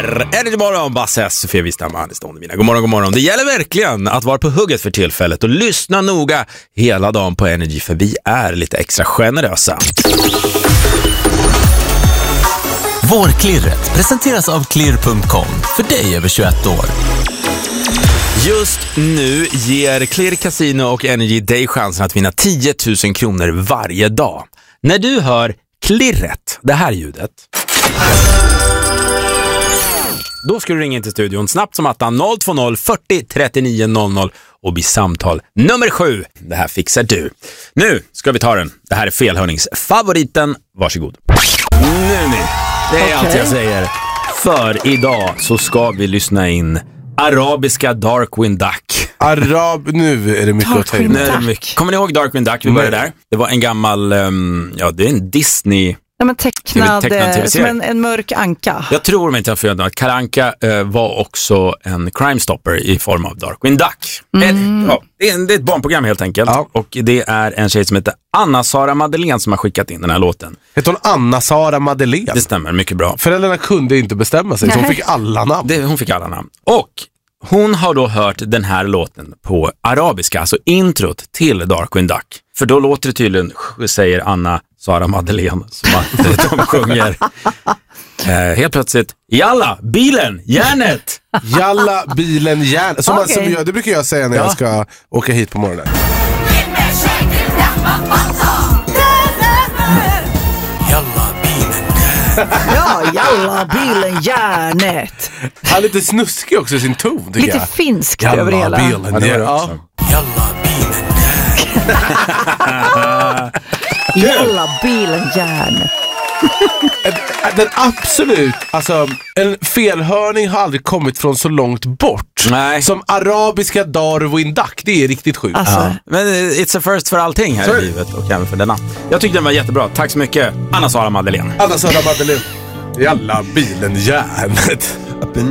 Energy Morgon, Basse, Sofia Wistam, Anders Ståndemina. God morgon, god morgon. Det gäller verkligen att vara på hugget för tillfället och lyssna noga hela dagen på Energy, för vi är lite extra generösa. Vårklirret presenteras av Clear.com för dig över 21 år. Just nu ger Clear Casino och Energy dig chansen att vinna 10 000 kronor varje dag. När du hör klirret, det här ljudet, då ska du ringa in till studion snabbt som attan 020 40 39 00 och bli samtal nummer 7. Det här fixar du. Nu ska vi ta den. Det här är felhörningsfavoriten. Varsågod. Nu. Det är allt jag säger. För idag så ska vi lyssna in arabiska Darkwing Duck. Nu är det mycket att ta in. Kommer ni ihåg Darkwing Duck? Vi började där. Det var en gammal, det är en Disney... Ja, men tecknad som en mörk anka. Jag tror inte att Kalle Anka var också en Crime Stopper i form av Darkwing Duck. Det är ett barnprogram helt enkelt. Ja. Och det är en tjej som heter Anna-Sara Madeleine som har skickat in den här låten. Heter hon Anna-Sara Madeleine? Det stämmer, mycket bra. Föräldrarna kunde inte bestämma sig, så hon fick alla namn. Hon fick alla namn. Och hon har då hört den här låten på arabiska, alltså introt till Darkwing Duck. För då låter det tydligen, säger Anna-Sara Madeleine, som att de sjunger helt plötsligt, jalla, bilen, järnet. Jalla, bilen, järnet. Det brukar jag säga när jag ska åka hit på morgonen. Jalla, bilen. Ja, jalla, bilen, järnet. Han är lite snuskig också i sin ton, tycker lite jag. finskt över hela. Bilen, Jalla, bilen. Jalla, bilen, järnet. Den absolut, alltså en felhörning har aldrig kommit från så långt bort. Nej. Som arabiska Darwin Duck, det är riktigt sjukt. Alltså. Men it's a first för allting här i livet och även för denna. Jag tyckte den var jättebra, tack så mycket Anna-Sara Madeleine. Anna-Sara Madeleine. Jalla, bilen, järnet.